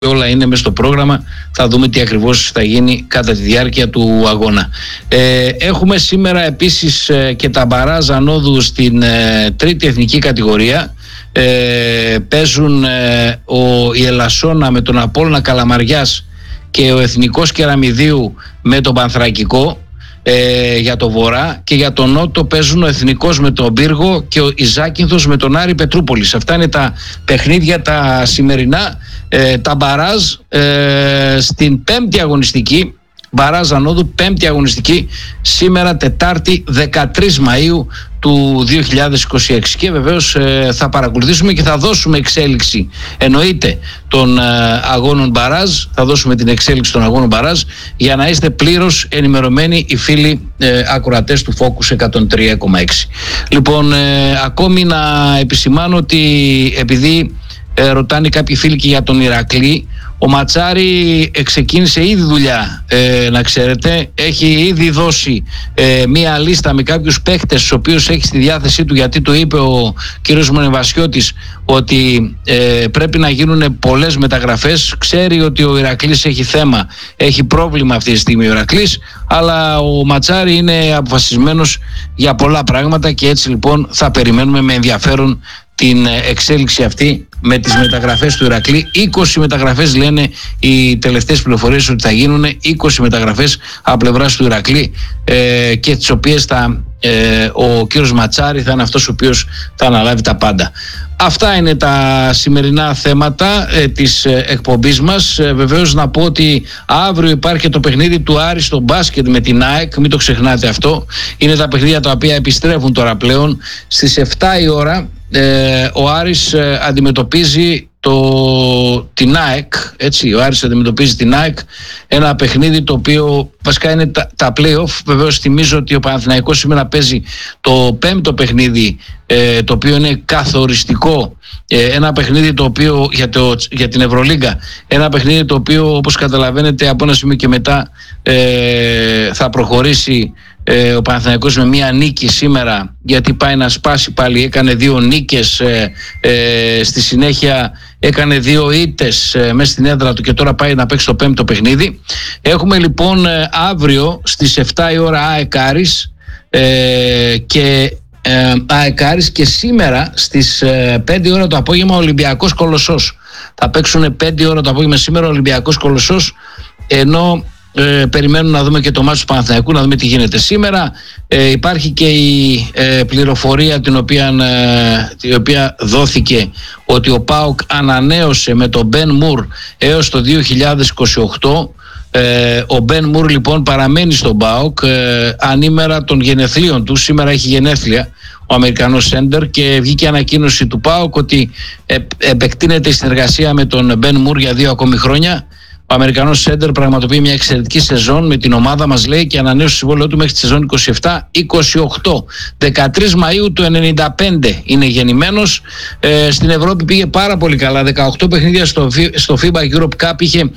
όλα είναι μέσα στο πρόγραμμα. Θα δούμε τι ακριβώς θα γίνει κατά τη διάρκεια του αγώνα. Έχουμε σήμερα επίσης και τα μπαράζ ανόδου στην τρίτη εθνική κατηγορία. Παίζουν η Ελασσόνα με τον Απόλλωνα Καλαμαριάς και ο Εθνικός Κεραμιδίου με τον Πανθρακικό για το Βορρά, και για τον Νότο παίζουν ο Εθνικός με τον Πύργο και ο Ιζάκυνθος με τον Άρη Πετρούπολης. Αυτά είναι τα παιχνίδια τα σημερινά, τα μπαράζ στην πέμπτη αγωνιστική, μπαράζ ανόδου, πέμπτη αγωνιστική, σήμερα Τετάρτη 13 Μαΐου του 2026, και βεβαίως θα παρακολουθήσουμε και θα δώσουμε εξέλιξη, εννοείται, των αγώνων μπαράζ. Θα δώσουμε την εξέλιξη των αγώνων μπαράζ για να είστε πλήρως ενημερωμένοι οι φίλοι ακροατές του Focus 103,6. Λοιπόν, ακόμη να επισημάνω ότι επειδή ρωτάνε κάποιοι φίλοι και για τον Ηρακλή, ο Ματσάρη ξεκίνησε ήδη δουλειά, να ξέρετε. Έχει ήδη δώσει μία λίστα με κάποιους παίχτες τους οποίους έχει στη διάθεσή του, γιατί του είπε ο κύριος Μονεβασιώτης ότι πρέπει να γίνουν πολλές μεταγραφές. Ξέρει ότι ο Ηρακλής έχει θέμα, έχει πρόβλημα αυτή τη στιγμή ο Ηρακλής, αλλά ο Ματσάρη είναι αποφασισμένος για πολλά πράγματα, και έτσι λοιπόν θα περιμένουμε με ενδιαφέρον την εξέλιξη αυτή με τις μεταγραφές του Ηρακλή. 20 μεταγραφές λένε οι τελευταίες πληροφορίες ότι θα γίνουν, 20 μεταγραφές από πλευράς του Ηρακλή, και τις οποίες ο κύριος Ματσάρη θα είναι αυτός ο οποίος θα αναλάβει τα πάντα. Αυτά είναι τα σημερινά θέματα της εκπομπής μας. Βεβαίως να πω ότι αύριο υπάρχει το παιχνίδι του Άρη στο μπάσκετ με την ΑΕΚ, μην το ξεχνάτε αυτό. Είναι τα παιχνίδια τα οποία επιστρέφουν τώρα πλέον. Στις 7 η ώρα ο Άρης αντιμετωπίζει την ΑΕΚ, έτσι, ο Άρης αντιμετωπίζει την ΑΕΚ, ένα παιχνίδι το οποίο βασικά είναι τα play-off. Βεβαίως θυμίζω ότι ο Παναθηναϊκός σήμερα παίζει το πέμπτο παιχνίδι, το οποίο είναι καθοριστικό, ένα παιχνίδι το οποίο για την Ευρωλίγκα, ένα παιχνίδι το οποίο, όπως καταλαβαίνετε, από ένα σημείο και μετά θα προχωρήσει ο Παναθηναϊκός με μία νίκη σήμερα, γιατί πάει να σπάσει πάλι. Έκανε 2 νίκες, στη συνέχεια έκανε 2 ήττες μέσα στην έδρα του, και τώρα πάει να παίξει το πέμπτο παιχνίδι. Έχουμε λοιπόν αύριο στις 7 η ώρα ΑΕΚ Άρης, και σήμερα στις 5 ώρα το απόγευμα Ολυμπιακός Κολοσσός. Θα παίξουν 5 ώρα το απόγευμα σήμερα Ολυμπιακός Κολοσσός, ενώ περιμένουμε να δούμε και το μάτσο του Παναθηναϊκού, να δούμε τι γίνεται σήμερα. Υπάρχει και η πληροφορία την οποία δόθηκε, ότι ο ΠΑΟΚ ανανέωσε με τον Μπεν Μουρ έως το 2028. Ο Μπεν Μουρ λοιπόν παραμένει στον ΠΑΟΚ ανήμερα των γενεθλίων του. Σήμερα έχει γενέθλια ο Αμερικανός σέντερ, και βγήκε ανακοίνωση του ΠΑΟΚ ότι επεκτείνεται η συνεργασία με τον Μπεν Μουρ για 2 ακόμη χρόνια. Ο Αμερικανός σέντερ πραγματοποιεί μια εξαιρετική σεζόν με την ομάδα μας, λέει, και ανανέωσε το συμβόλαιο του μέχρι τη σεζόν 27-28. 13 Μαΐου του 95 είναι γεννημένος. Στην Ευρώπη πήγε πάρα πολύ καλά. 18 παιχνίδια στο FIBA Europe Cup είχε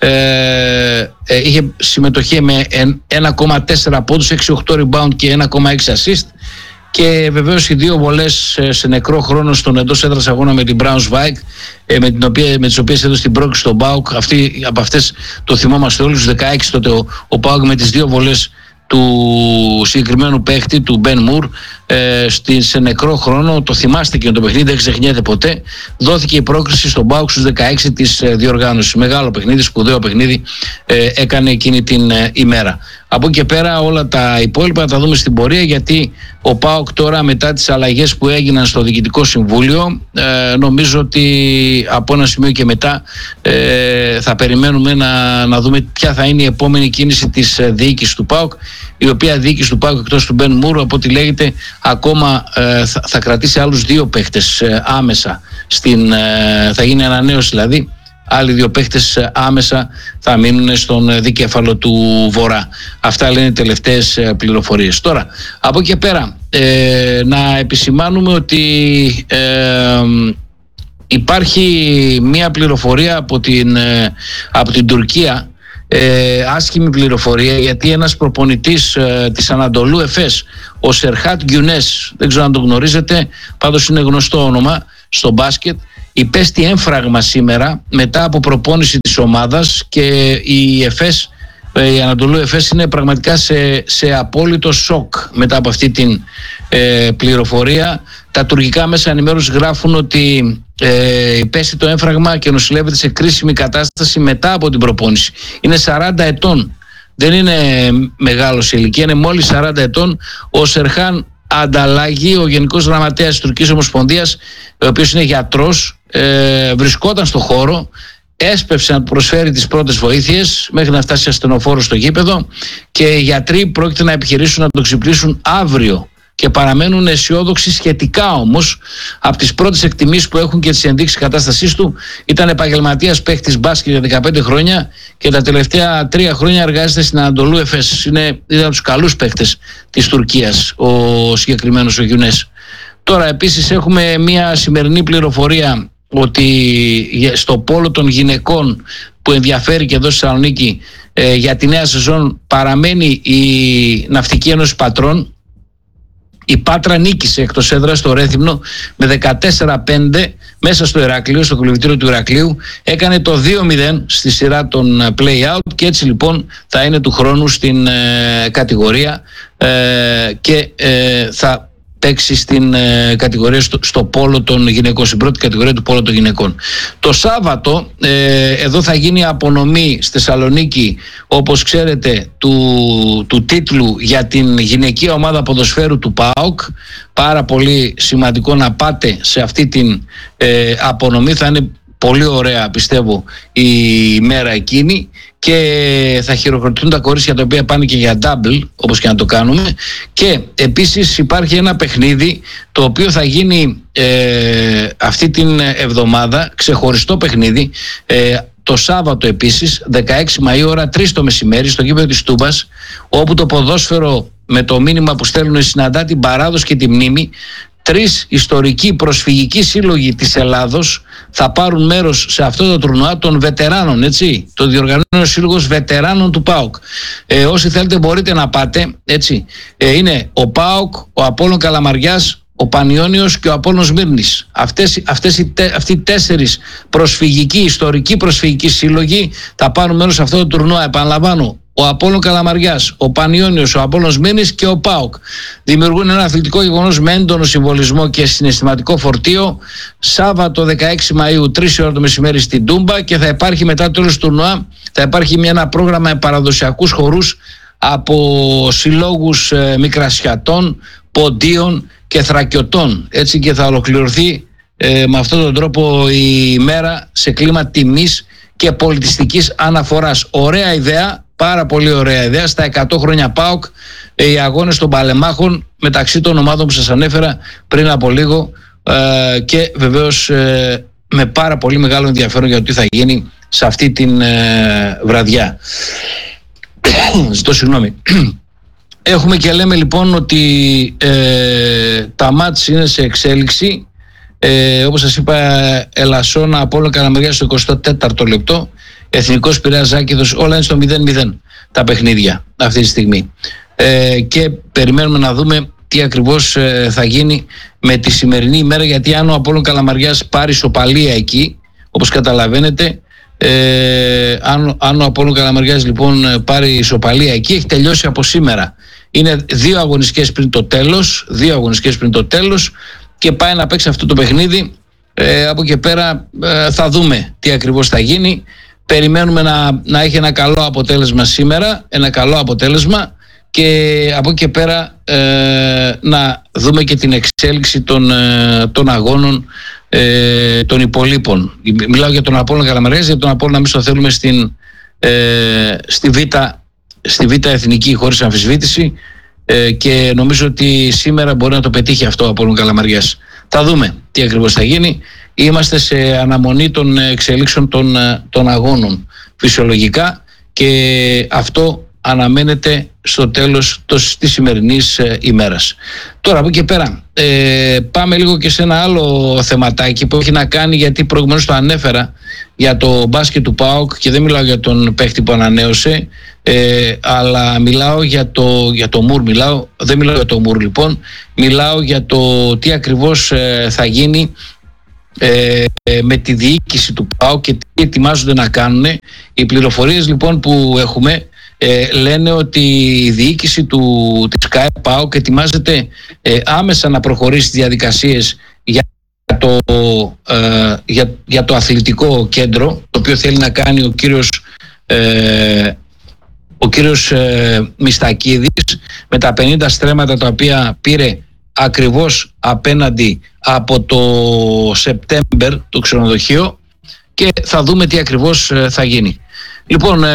συμμετοχή με 1,4 πόντους, 6,8 rebound και 1,6 assist. Και βεβαίως οι 2 βολές σε νεκρό χρόνο στον εντός έδρας αγώνα με την Braunschweig, με τις οποίες έδωσε την πρόκληση στον ΠΑΟΚ. Από αυτές το θυμόμαστε όλους, 16 τότε ο ΠΑΟΚ με τις 2 βολές του συγκεκριμένου παίχτη, του Μπεν Μουρ, σε νεκρό χρόνο. Το θυμάστε και το παιχνίδι, δεν ξεχνιέται ποτέ. Δόθηκε η πρόκριση στον ΠΑΟΚ στους 16 της διοργάνωσης. Μεγάλο παιχνίδι, σπουδαίο παιχνίδι έκανε εκείνη την ημέρα. Από εκεί και πέρα όλα τα υπόλοιπα θα τα δούμε στην πορεία, γιατί ο ΠΑΟΚ τώρα, μετά τις αλλαγές που έγιναν στο Διοικητικό Συμβούλιο, νομίζω ότι από ένα σημείο και μετά θα περιμένουμε να δούμε ποια θα είναι η επόμενη κίνηση της διοίκησης του ΠΑΟΚ, η οποία διοίκηση του ΠΑΟΚ, εκτός του Μπεν Μουρ, από ό,τι λέγεται, ακόμα θα κρατήσει άλλους 2 παίχτες άμεσα. Θα γίνει ανανέωση δηλαδή. Άλλοι 2 παίχτες άμεσα θα μείνουν στον δίκεφαλο του Βορρά. Αυτά λένε οι τελευταίες πληροφορίες. Τώρα, από εκεί και πέρα, να επισημάνουμε ότι υπάρχει μία πληροφορία από την Τουρκία, άσχημη πληροφορία, γιατί ένας προπονητής της Ανατολού Εφές, ο Σερχάτ Γκιουνές, δεν ξέρω αν το γνωρίζετε, πάντως είναι γνωστό όνομα στο μπάσκετ, υπέστη έμφραγμα σήμερα μετά από προπόνηση της ομάδας και η ΕΦΕΣ, η Ανατολού Εφές είναι πραγματικά σε απόλυτο σοκ μετά από αυτή την πληροφορία. Τα τουρκικά μέσα ενημέρωσης γράφουν ότι υπέστη το έμφραγμα και νοσηλεύεται σε κρίσιμη κατάσταση μετά από την προπόνηση. Είναι 40 ετών, δεν είναι μεγάλος σε ηλικία, είναι μόλις 40 ετών. Ο Σερχάν Ανταλάγη, ο Γενικός Γραμματέας της Τουρκικής Ομοσπονδίας, ο οποίος είναι γιατρός, βρισκόταν στο χώρο, έσπευσε να προσφέρει τις πρώτες βοήθειες μέχρι να φτάσει ασθενοφόρος στο γήπεδο και οι γιατροί πρόκειται να επιχειρήσουν να το ξυπνήσουν αύριο και παραμένουν αισιόδοξοι σχετικά όμως από τις πρώτες εκτιμήσεις που έχουν και τις ενδείξεις κατάστασής του. Ήταν επαγγελματίας παίκτης μπάσκετ για 15 χρόνια και τα τελευταία 3 χρόνια εργάζεται στην Ανατολού Εφές. Είναι από τους καλούς παίκτες της Τουρκίας ο συγκεκριμένος ο Γιουνές. Τώρα επίσης έχουμε μια σημερινή πληροφορία ότι στο πόλο των γυναικών που ενδιαφέρει και εδώ στη Θεσσαλονίκη για τη νέα σεζόν παραμένει η Ναυτική Ένωση Πατρών. Η Πάτρα νίκησε εκτός έδρας στο Ρέθυμνο με 14-5 μέσα στο Ηράκλειο, στο κολυβητήριο του Ηρακλείου. Έκανε το 2-0 στη σειρά των play-out και έτσι λοιπόν θα είναι του χρόνου στην κατηγορία και θα παίξει στην κατηγορία στο πόλο των γυναικών, στην πρώτη κατηγορία του πόλου των γυναικών. Το Σάββατο εδώ θα γίνει απονομή στη Θεσσαλονίκη, όπως ξέρετε, του τίτλου για την γυναικεία ομάδα ποδοσφαίρου του ΠΑΟΚ. Πάρα πολύ σημαντικό να πάτε σε αυτή την απονομή, θα είναι πολύ ωραία πιστεύω η μέρα εκείνη και θα χειροκροτούν τα κορίτσια τα οποία πάνε και για double, όπως και να το κάνουμε. Και επίσης υπάρχει ένα παιχνίδι το οποίο θα γίνει αυτή την εβδομάδα, ξεχωριστό παιχνίδι, το Σάββατο επίσης 16 Μαΐου ώρα 3 το μεσημέρι στο γήπεδο της Τούμπας, όπου το ποδόσφαιρο με το μήνυμα που στέλνουν συναντά την παράδοση και τη μνήμη. 3 ιστορικοί προσφυγικοί σύλλογοι της Ελλάδος θα πάρουν μέρος σε αυτό το τουρνουά των βετεράνων, έτσι. Το διοργανώνει ο Σύλλογος Βετεράνων του ΠΑΟΚ. Όσοι θέλετε μπορείτε να πάτε, έτσι. Είναι ο ΠΑΟΚ, ο Απόλλων Καλαμαριάς, ο Πανιώνιος και ο Απόλλων Σμύρνης. Αυτοί οι 4 προσφυγικοί, ιστορικοί προσφυγικοί σύλλογοι θα πάρουν μέρος σε αυτό το τουρνουά. Επαναλαμβάνω, ο Απόλλων Καλαμαριάς, ο Πανιώνιος, ο Απόλλων Σμύρνης και ο ΠΑΟΚ δημιουργούν ένα αθλητικό γεγονός με έντονο συμβολισμό και συναισθηματικό φορτίο. Σάββατο 16 Μαΐου 3 ώρα το μεσημέρι στην Τούμπα και θα υπάρχει μετά το τέλος του τουρνουά, θα υπάρχει ένα πρόγραμμα με παραδοσιακούς χορούς από συλλόγους μικρασιατών, ποντίων και θρακιωτών. Έτσι και θα ολοκληρωθεί με αυτόν τον τρόπο η μέρα σε κλίμα τιμής και πολιτιστικής αναφοράς. Ωραία ιδέα, πάρα πολύ ωραία ιδέα. Στα 100 χρόνια ΠΑΟΚ, οι αγώνες των παλεμάχων μεταξύ των ομάδων που σας ανέφερα πριν από λίγο και βεβαίως με πάρα πολύ μεγάλο ενδιαφέρον για το τι θα γίνει σε αυτή την βραδιά. Ζητώ συγγνώμη. Έχουμε και λέμε λοιπόν ότι τα μάτς είναι σε εξέλιξη. Όπως σας είπα, Ελασσόνα, Απόλλων Καλαμαριάς στο 24ο λεπτό, Εθνικός Πειραιάς Ζάκηδος, όλα είναι στο 0-0 τα παιχνίδια αυτή τη στιγμή. Και περιμένουμε να δούμε τι ακριβώς θα γίνει με τη σημερινή ημέρα, γιατί αν ο Απόλλων Καλαμαριάς πάρει ισοπαλία εκεί, όπως καταλαβαίνετε, αν ο Απόλλων Καλαμαριάς λοιπόν πάρει ισοπαλία εκεί, έχει τελειώσει από σήμερα. Είναι 2 αγωνιστικές πριν το τέλος, και πάει να παίξει αυτό το παιχνίδι. Από εκεί πέρα θα δούμε τι ακριβώς θα γίνει. Περιμένουμε να έχει ένα καλό αποτέλεσμα σήμερα, ένα καλό αποτέλεσμα, και από εκεί πέρα να δούμε και την εξέλιξη των αγώνων των υπολείπων. Μιλάω για τον Απόλλωνα Καλαμαριάς, για τον Απόλλωνα εμείς το θέλουμε στη Β' Εθνική χωρίς αμφισβήτηση, και νομίζω ότι σήμερα μπορεί να το πετύχει αυτό ο Απόλλων Καλαμαριάς. Θα δούμε τι ακριβώς θα γίνει. Είμαστε σε αναμονή των εξελίξεων των αγώνων φυσιολογικά, και αυτό αναμένεται στο τέλος της σημερινής ημέρας. Τώρα από εκεί πέρα πάμε λίγο και σε ένα άλλο θεματάκι που έχει να κάνει, γιατί προηγουμένως το ανέφερα για το μπάσκετ του ΠΑΟΚ και δεν μιλάω για τον παίχτη που ανανέωσε, αλλά μιλάω για το Μουρ. Δεν μιλάω για το Μουρ λοιπόν, μιλάω για το τι ακριβώς θα γίνει με τη διοίκηση του ΠΑΟΚ και τι ετοιμάζονται να κάνουν. Οι πληροφορίες λοιπόν που έχουμε λένε ότι η διοίκηση της ΚΑΕ ΠΑΟΚ ετοιμάζεται άμεσα να προχωρήσει τις διαδικασίες για το αθλητικό κέντρο, το οποίο θέλει να κάνει ο κύριος Μιστακίδης, με τα 50 στρέμματα τα οποία πήρε ακριβώς απέναντι από το Σεπτέμβρη το ξενοδοχείο, και θα δούμε τι ακριβώς θα γίνει. Λοιπόν,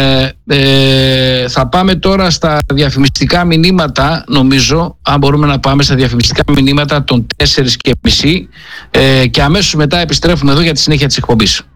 θα πάμε τώρα στα διαφημιστικά μηνύματα, νομίζω, αν μπορούμε να πάμε στα διαφημιστικά μηνύματα των 4:30, και αμέσως μετά επιστρέφουμε εδώ για τη συνέχεια της εκπομπής.